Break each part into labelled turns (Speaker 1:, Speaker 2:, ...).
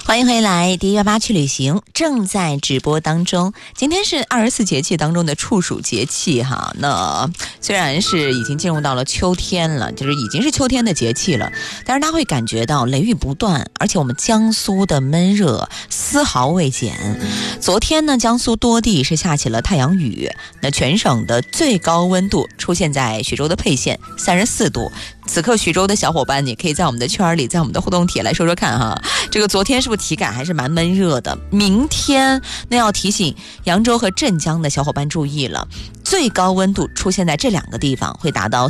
Speaker 1: 欢迎回来，D118去旅行正在直播当中。今天是24节气当中的处暑节气哈。那虽然是已经进入到了秋天了，就是已经是秋天的节气了，但是大家会感觉到雷雨不断，而且我们江苏的闷热丝毫未减。昨天呢，江苏多地是下起了太阳雨，那全省的最高温度出现在徐州的沛县34度。此刻徐州的小伙伴，你可以在我们的圈里，在我们的互动帖来说说看哈。这个昨天是不是体感还是蛮闷热的？明天那要提醒扬州和镇江的小伙伴注意了，最高温度出现在这两个地方，会达到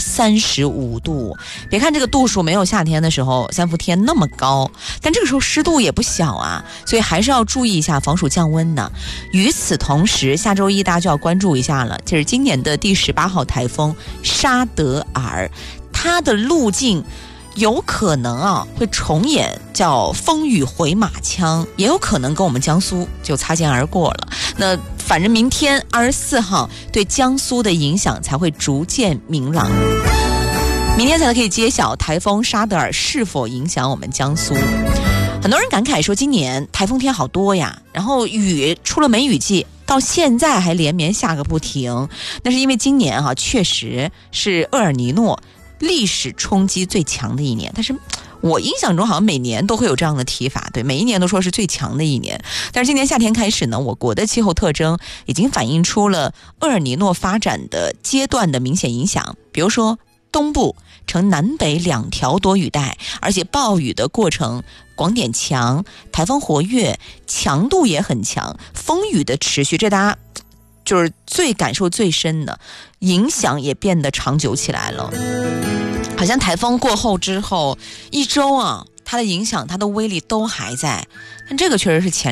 Speaker 1: 35度。别看这个度数没有夏天的时候三伏天那么高，但这个时候湿度也不小啊，所以还是要注意一下防暑降温的。与此同时，下周一大家就要关注一下了，就是今年的第18号台风沙德尔，它的路径有可能会重演叫风雨回马枪，也有可能跟我们江苏就擦肩而过了。那反正明天24号对江苏的影响才会逐渐明朗，明天才可以揭晓台风沙德尔是否影响我们江苏。很多人感慨说今年台风天好多呀，然后雨出了梅雨季，到现在还连绵下个不停。那是因为今年确实是厄尔尼诺历史冲击最强的一年，但是我印象中好像每年都会有这样的提法，对，每一年都说是最强的一年。但是今年夏天开始呢，我国的气候特征已经反映出了厄尔尼诺发展的阶段的明显影响。比如说东部呈南北两条多雨带，而且暴雨的过程广点强，台风活跃，强度也很强，风雨的持续，这大家就是最感受最深的，影响也变得长久起来了。好像台风过后之后一周它的影响它的威力都还在，但这个确实是前